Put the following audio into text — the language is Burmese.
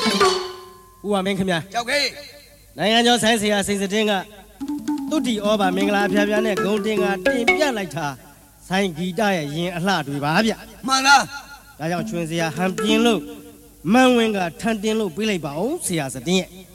ဦးဝမင်းခင်ဗျာကြောက်ခေးနိုင်ငံကျော်ဆိုင်းဆရာစိန်စတင်းကတုတ်တီဩဘာမင်္ဂလာဖျားဖျားနဲ့ဂုံတင်ကတင်ပြလိုက်တာဆိုင်းဂီတရဲ့ရင်အလှတွေပါဗျမှန်လားဒါကြောင့်ချွင်စရာဟန်ပြင်းလို့မန်းဝင်းကထန်တင်လို့ပြေးလိုက်ပါအောင်ဆရာစတင်းရဲ့